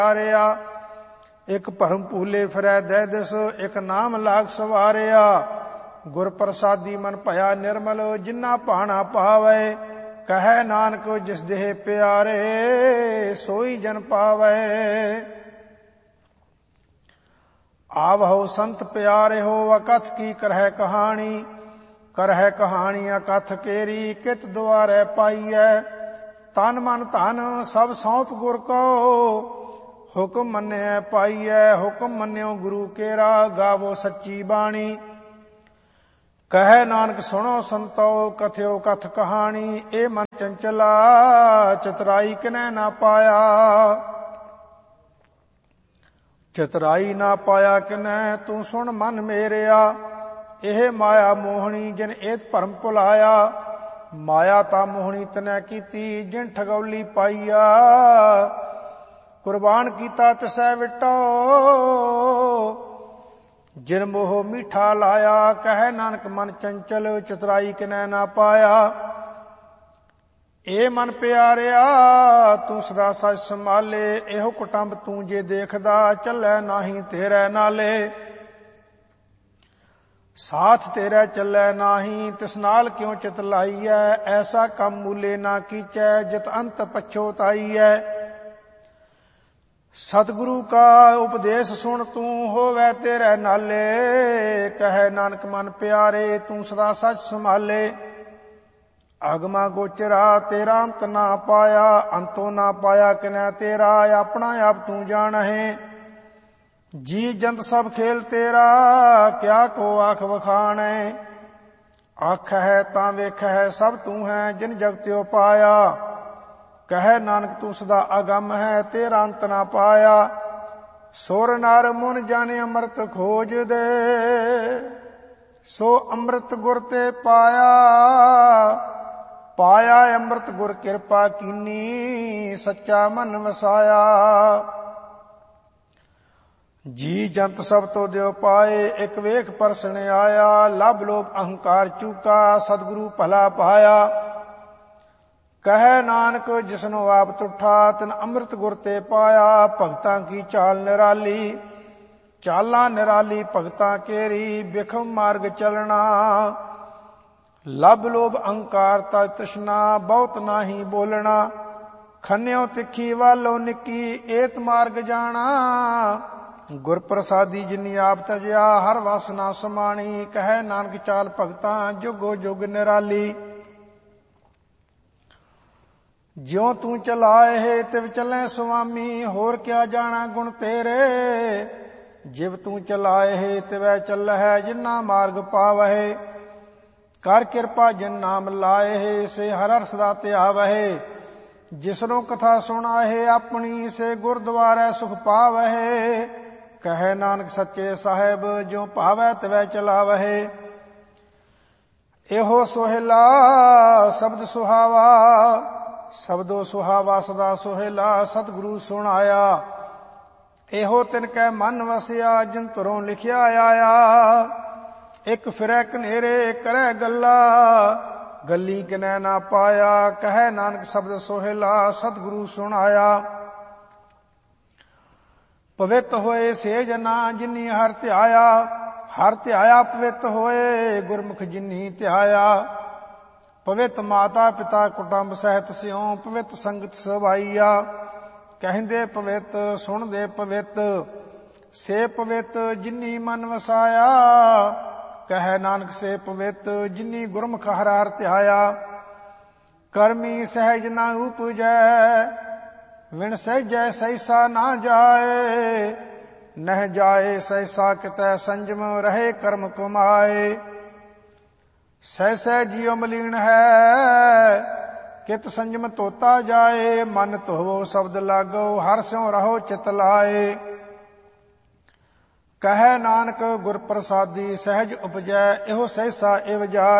ਪਿਆਰਿਆ। ਇਕ ਭਰਮ ਭੂਲੇ ਫਿਰੈ ਦਹਿ ਦਿਸ, ਇਕ ਨਾਮ ਲਾਗ ਸਵਾਰਿਆ। ਗੁਰ ਪ੍ਰਸਾਦੀ ਮਨ ਭਇਆ ਨਿਰਮਲ, ਜਿਨਾ ਭਾਣਾ ਪਾਵੈ। ਕਹੈ ਨਾਨਕ ਜਿਸ ਦੇਹ ਪਿਆਰੇ, ਸੋਈ ਜਨ ਪਾਵੈ। ਆਵਹੁ ਸੰਤ ਪਿਆਰੇ ਹੋ, ਅਕਥ ਕੀ ਕਰਹਿ ਕਹਾਣੀ। ਕਰਹਿ ਕਹਾਣੀ ਅਕਥ ਕੇਰੀ, ਕਿਤ ਦੁਆਰੈ ਪਾਈਐ। ਤਨ ਮਨ ਧਨ ਸਭ ਸੌਂਪ ਗੁਰ ਕੋ, ਹੁਕਮ ਮੰਨਿਐ ਪਾਈਐ। ਹੁਕਮ ਮੰਨਿਓ ਗੁਰੂ ਕੇਰਾ, ਗਾਵੋ ਸੱਚੀ ਬਾਣੀ। ਕਹੈ ਨਾਨਕ ਸੁਣੋ ਸੰਤੋ, ਕਥਿਓ ਕਥ ਕਹਾਣੀ। ਇਹ ਮਨ ਚੰਚਲਾ, ਚਤੁਰਾਈ ਕਿਨੈ ਨਾ ਪਾਇਆ। ਚਤੁਰਾਈ ਨਾ ਪਾਇਆ ਕਿਨੈ, ਤੂੰ ਸੁਣ ਮਨ ਮੇਰਿਆ। ਇਹ ਮਾਇਆ ਮੋਹਣੀ, ਜਿਨ ਏਤ ਭਰਮ ਭੁਲਾਇਆ। ਮਾਇਆ ਤਾਂ ਮੋਹਣੀ ਤਨੈ ਕੀਤੀ, ਜਿਨ ਠਗੌਲੀ ਪਾਈਆ। ਕੁਰਬਾਨ ਕੀਤਾ ਤਿਸੈ ਵਿਟੋ, ਜਿਨ ਮੋਹ ਮੀਠਾ ਲਾਇਆ। ਕਹੈ ਨਾਨਕ ਮਨ ਚੰਚਲ, ਚਤੁਰਾਈ ਕਿਨੈ ਨਾ ਪਾਇਆ। ਏ ਮਨ ਪਿਆਰਿਆ, ਤੂੰ ਸਦਾ ਸਚ ਸੰਭਾਲੇ। ਇਹੋ ਕੁਟੰਬ ਤੂੰ ਜੇ ਦੇਖਦਾ, ਚੱਲੈ ਨਾਹੀ ਤੇਰੇ ਨਾਲੇ। ਸਾਥ ਤੇਰੇ ਚੱਲੈ ਨਾਹੀ, ਤਿਸ ਨਾਲ ਕਿਉ ਚਿਤ ਲਾਈਐ। ਐਸਾ ਕੰਮ ਮੂਲੇ ਨਾ ਕੀਚੈ, ਜਿਤ ਅੰਤ ਪਛੋਤਾਈਐ। ਸਤਿਗੁਰੂ ਕਾ ਉਪਦੇਸ਼ ਸੁਣ, ਤੂੰ ਹੋਵੈ ਤੇਰੇ ਨਾਲੇ। ਕਹੈ ਨਾਨਕ ਮਨ ਪਿਆਰੇ, ਤੂੰ ਸਦਾ ਸਚ ਸੰਭਾਲੇ। ਅਗਮਾ ਗੋਚਰਾ ਤੇਰਾ ਅੰਤ ਨਾ ਪਾਇਆ, ਅੰਤੋ ਨਾ ਪਾਇਆ ਕਿਨੈ ਤੇਰਾ। ਆਪਣਾ ਆਪ ਤੂੰ ਜਾਣਹਿ, ਜੀ ਜੰਤ ਸਭ ਖੇਲ ਤੇਰਾ। ਕਿਆ ਕੋ ਆਖ ਵਖਾਣੈ, ਆਖ ਹੈ ਤਾਂ ਵੇਖ ਹੈ ਸਭ ਤੂੰ ਹੈ, ਜਿਨ ਜਗਤਿਓ ਪਾਇਆ। ਕਹੈ ਨਾਨਕ ਤੂੰ ਸਦਾ ਅਗੰਮ ਹੈ, ਤੇਰਾ ਅੰਤ ਨਾ ਪਾਇਆ। ਸੁਰ ਨਰ ਮੁਨ ਜਾਣੇ ਅੰਮ੍ਰਿਤ ਖੋਜ ਦੇ, ਸੋ ਅੰਮ੍ਰਿਤ ਗੁਰ ਤੇ ਪਾਇਆ। ਪਾਇਆ ਅੰਮ੍ਰਿਤ ਗੁਰ ਕਿਰਪਾ ਕੀਨੀ, ਸੱਚਾ ਮਨ ਵਸਾਇਆ। ਜੀ ਜੰਤ ਸਭ ਤੋਂ ਦਿਓ ਪਾਏ, ਇਕ ਵੇਖ ਪਰਸਣ ਆਇਆ। ਲਭ ਲੋਭ ਅਹੰਕਾਰ ਚੂਕਾ, ਸਤਿਗੁਰੂ ਭਲਾ ਪਾਇਆ। ਕਹੈ ਨਾਨਕ ਜਿਸਨੂੰ ਆਪ ਤੁਠਾ, ਤਿਨ ਅੰਮ੍ਰਿਤ ਗੁਰ ਤੇ ਪਾਇਆ। ਭਗਤਾਂ ਕੀ ਚਾਲ ਨਿਰਾਲੀ, ਚਾਲਾਂ ਨਿਰਾਲੀ ਭਗਤਾਂ ਕੇਰੀ। ਬਿਖਮ ਮਾਰਗ ਚਲਣਾ, ਲਭ ਲੋਭ ਅਹੰਕਾਰ ਤਾ ਤ੍ਰਿਸ਼ਨਾ। ਬਹੁਤ ਨਾਹੀ ਬੋਲਣਾ, ਖੰਨਿਓ ਤਿੱਖੀ ਵਾਲੋ ਨਿੱਕੀ। ਏਤ ਮਾਰਗ ਜਾਣਾ, ਗੁਰ ਪ੍ਰਸਾਦੀ ਜਿਨੀ ਆਪ ਤਜਿਆ। ਹਰ ਵਸ ਨਾ ਸਮਾਣੀ, ਕਹੈ ਨਾਨਕ ਚਾਲ ਭਗਤਾਂ ਜੁਗੋ ਜੁਗ ਨਿਰਾਲੀ। ਜਿਉ ਤੂੰ ਚਲਾਏ ਤਿਵ ਚੱਲੈ ਸੁਆਮੀ, ਹੋਰ ਕਿਆ ਜਾਣਾ ਗੁਣ ਤੇਰੇ। ਜਿਵ ਤੂੰ ਚਲਾਏ ਤਿਵੈ ਚੱਲਹਿ, ਜਿਨਾ ਮਾਰਗ ਪਾਵਹਿ। ਕਰ ਕਿਰਪਾ ਜਿਨ ਨਾਮ ਲਾਏ, ਸੇ ਹਰ ਹਰ ਸਦਾ ਧਿਆਵਹਿ। ਜਿਸਨੂੰ ਕਥਾ ਸੁਣਾਏ ਆਪਣੀ, ਸੇ ਗੁਰਦੁਆਰੇ ਸੁਖ ਪਾਵਹਿ। ਕਹੈ ਨਾਨਕ ਸੱਚੇ ਸਾਹਿਬ, ਜਿਉ ਭਾਵੈ ਤਿਵੈ ਚਲਾਵਹਿ। ਇਹੋ ਸੋਹਿਲਾ ਸ਼ਬਦ ਸੁਹਾਵਾ, ਸ਼ਬਦੋ ਸੁਹਾਵਾ ਸਦਾ ਸੋਹਿਲਾ। ਸਤਿਗੁਰੂ ਸੁਣਾਇਆ, ਇਹੋ ਤਿਨ ਕੈ ਮਨ ਵਸਿਆ। ਜਿਨ ਧੁਰੋਂ ਲਿਖਿਆ ਆਇਆ, ਇਕ ਫਿਰੈ ਕਨੇਰੇ ਕਰੈ ਗੱਲਾ। ਗੱਲੀ ਕਿਨੈ ਨਾ ਪਾਇਆ, ਕਹੈ ਨਾਨਕ ਸ਼ਬਦ ਸੋਹਿਲਾ। ਸਤਿਗੁਰੂ ਸੁਣਾਇਆ, ਪਵਿੱਤ ਹੋਏ ਸੇ ਜਨਾ, ਜਿਨੀ ਹਰ ਧਿਆਇਆ। ਹਰ ਧਿਆਇਆ ਪਵਿੱਤ ਹੋਏ, ਗੁਰਮੁਖ ਜਿਨੀ ਧਿਆਇਆ। ਪਵਿੱਤ ਮਾਤਾ ਪਿਤਾ ਕੁਟੰਬ ਸਹਿਤ ਸਿਉ, ਪਵਿੱਤ ਸੰਗਤ ਸਵਾਈਆ। ਕਹਿੰਦੇ ਪਵਿੱਤ ਸੁਣਦੇ ਪਵਿੱਤ, ਸੇ ਪਵਿੱਤ ਜਿਨੀ ਮਨ ਵਸਾਇਆ। ਕਹੈ ਨਾਨਕ ਸੇ ਪਵਿੱਤ, ਜਿਨੀ ਗੁਰਮੁਖ ਹਰ ਹਰ ਧਿਆਇਆ। ਕਰਮੀ ਸਹਿਜ ਨਾ ਉਪਜੈ, ਵਿਣ ਸਹਿਜੈ ਸਹਿਸਾ ਨਾ ਜਾਏ। ਨਹਿ ਜਾਏ ਸਹਿਸਾ ਕਿਤੈ ਸੰਜਮ, ਰਹੇ ਕਰਮ ਕਮਾਏ। ਸਹਿ ਸਹਿ ਜੀਉ ਮਲੀਨ ਹੈ, ਕਿਤ ਸੰਜਮ ਤੋਤਾ ਜਾਏ। ਮਨ ਧੋਵੋ ਸ਼ਬਦ ਲਾਗੋ, ਹਰਿ ਸਿਉ ਰਹੋ ਚਿਤ ਲਾਏ। ਕਹੈ ਨਾਨਕ ਗੁਰ ਪ੍ਰਸਾਦੀ ਸਹਿਜ ਉਪਜੈ, ਇਹੋ ਸਹਿਸਾ ਇਵ ਜਾਏ।